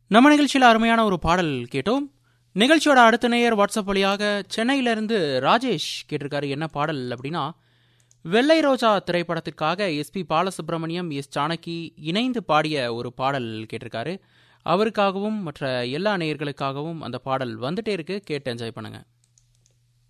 நம்ம நிகழ்ச்சியில் அருமையான ஒரு பாடல் கேட்டோம். நிகழ்ச்சியோட அடுத்த நேயர் வாட்ஸ்அப் வழியாக சென்னையிலிருந்து ராஜேஷ் கேட்டிருக்காரு. என்ன பாடல் அப்படின்னா, வெள்ளை ரோஜா திரைப்படத்திற்காக எஸ்பி பாலசுப்ரமணியம், எஸ் ஜானகி இணைந்து பாடிய ஒரு பாடல் கேட்டிருக்காரு. அவருக்காகவும் மற்ற எல்லா நேயர்களுக்காகவும் அந்த பாடல் வந்துட்டே இருக்கு. கேட்டு என்ஜாய் பண்ணுங்க.